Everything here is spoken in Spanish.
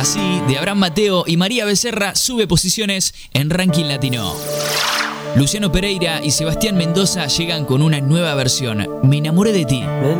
Así, de Abraham Mateo y María Becerra, sube posiciones en Ranking Latino. Luciano Pereira y Sebastián Mendoza llegan con una nueva versión, Me enamoré de ti.